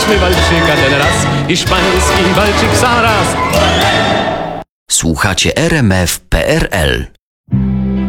Poznaliśmy walczyka ten raz, hiszpański walczyk zaraz. Słuchacie RMF PRL.